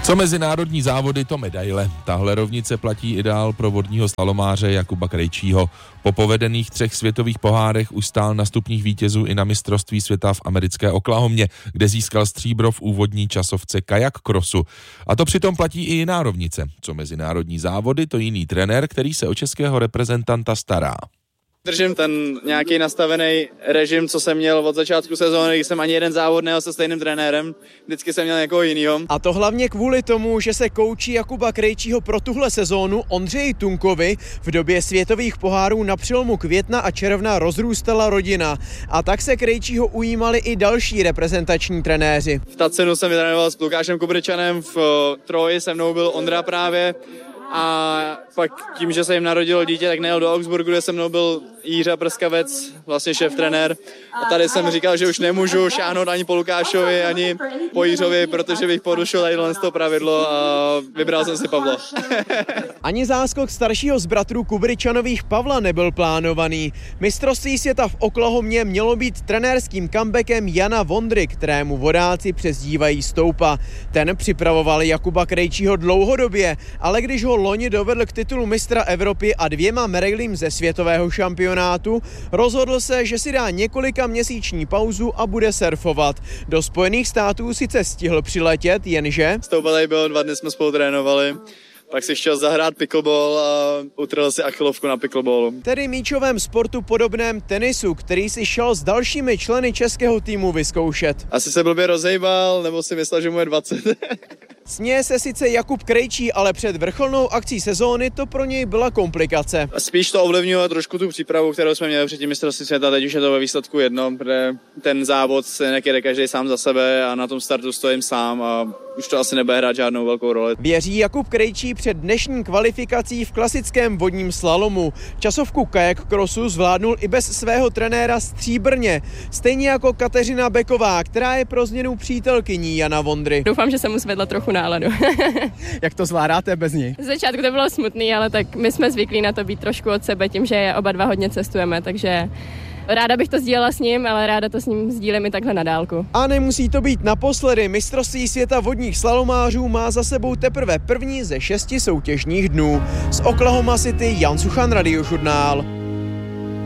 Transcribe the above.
Co mezinárodní závody, to medaile. Tahle rovnice platí i dál pro vodního slalomáře Jakuba Krejčího. Po povedených 3 světových pohárech už stál na stupních vítězů i na mistrovství světa v americké Oklahomě, kde získal stříbro v úvodní časovce kajak crossu. A to přitom platí i jiná rovnice. Co mezinárodní závody, to jiný trenér, který se o českého reprezentanta stará. Držím ten nějaký nastavený režim, co jsem měl od začátku sezóny, když jsem ani jeden závod nejel se stejným trenérem, vždycky jsem měl někoho jinýho. A to hlavně kvůli tomu, že se kouči Jakuba Krejčího pro tuhle sezónu Ondřeji Tunkovi v době světových pohárů na přelomu května a června rozrůstala rodina. A tak se Krejčího ujímali i další reprezentační trenéři. V Tacenu jsem vytrénoval s Lukášem Kubričanem, v Troji se mnou byl Ondra právě. A pak tím, že se jim narodilo dítě, tak nejel do Augsburgu, kde se mnou byl Jiřa Prskavec, vlastně šéf-trenér. A tady jsem říkal, že už nemůžu šáhnout ani po Lukášovi, ani po Jiřovi, protože bych porušil tadyhle to pravidlo a vybral jsem si Pavla. Ani záskok staršího z bratrů Kubričanových Pavla nebyl plánovaný. Mistrovství světa v Oklahomě mělo být trenérským comebackem Jana Vondry, kterému vodáci přezdívají Stoupa. Ten připravoval Jakuba Krejčího dlouhodobě, ale když ho loni dovedl k titulu mistra Evropy a 2 medailím ze světového šampionátu, rozhodl se, že si dá několika měsíční pauzu a bude surfovat. Do Spojených států sice stihl přiletět, jenže... Stoupa tady bylo, 2 dny jsme spolu trénovali. Pak si chtěl zahrát pickleball a utrhl si achilovku na pickleballu. Tedy míčovém sportu podobném tenisu, který si šel s dalšími členy českého týmu vyzkoušet. Asi se blbě rozejbal, nebo si myslel, že mu je 20. Směje se sice Jakub Krejčí, ale před vrcholnou akcí sezóny to pro něj byla komplikace. Spíš to ovlivnilo trošku tu přípravu, kterou jsme měli před tím mistrovství světa, teď už je to ve výsledku jedno, protože ten závod se nejde každý sám za sebe a na tom startu stojím sám a už to asi nebude hrát žádnou velkou roli. Věří Jakub Krejčí před dnešní kvalifikací v klasickém vodním slalomu. Časovku kajak crossu zvládnul i bez svého trenéra stříbrně, stejně jako Kateřina Beková, která je pro změnu přítelkyní Jana Vondry. Doufám, že jsem mu zvedla trochu náladu. Jak to zvládáte bez ní? Z začátku to bylo smutný, ale tak my jsme zvyklí na to být trošku od sebe tím, že oba dva hodně cestujeme, takže ráda bych to sdílela s ním, ale ráda to s ním sdílím i takhle na dálku. A nemusí to být naposledy. Mistrovství světa vodních slalomářů má za sebou teprve první ze 6 soutěžních dnů. Z Oklahoma City Jan Suchan, Radiožurnál.